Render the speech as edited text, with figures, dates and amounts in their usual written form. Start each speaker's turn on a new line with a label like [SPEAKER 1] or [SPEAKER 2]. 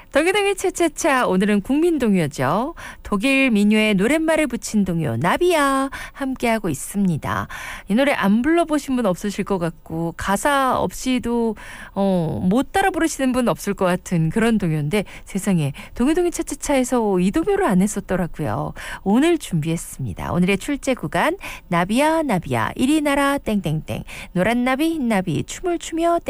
[SPEAKER 1] 동요동요 차차차 오늘은 국민동요죠. 독일 민요에 노랫말을 붙인 동요 나비야 함께하고 있습니다. 이 노래 안 불러보신 분 없으실 것 같고 가사 없이도 못 따라 부르시는 분 없을 것 같은 그런 동요인데 세상에 동요동요 차차차에서 이 동요를 안 했었더라고요. 오늘 준비했습니다. 오늘의 출제 구간 나비야 나비야 이리 나라 땡땡땡 노란 나비 흰 나비 춤을 추며